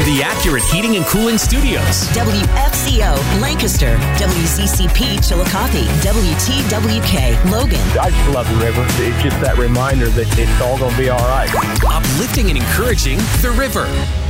the Accurate Heating and Cooling Studios. WFCO, Lancaster. WCCP, Chillicothe. WTWK, Logan. I just love the river. It's just that reminder that it's all going to be all right. Uplifting and encouraging the river.